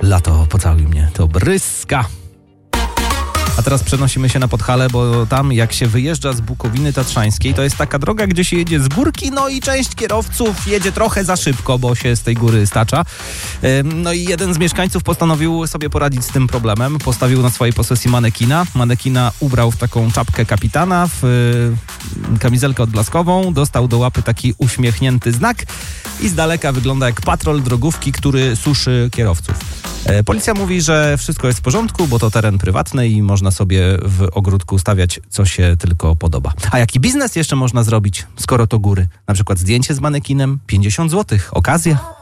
Lato, pocałuj mnie, to Bryska. A teraz przenosimy się na Podhale, bo tam jak się wyjeżdża z Bukowiny Tatrzańskiej, to jest taka droga, gdzie się jedzie z górki, no i część kierowców jedzie trochę za szybko, bo się z tej góry stacza. No i jeden z mieszkańców postanowił sobie poradzić z tym problemem. Postawił na swojej posesji manekina. Manekina ubrał w taką czapkę kapitana, w kamizelkę odblaskową, dostał do łapy taki uśmiechnięty znak i z daleka wygląda jak patrol drogówki, który suszy kierowców. Policja mówi, że wszystko jest w porządku, bo to teren prywatny i można sobie w ogródku stawiać, co się tylko podoba. A jaki biznes jeszcze można zrobić, skoro to góry? Na przykład zdjęcie z manekinem, 50 zł, okazja.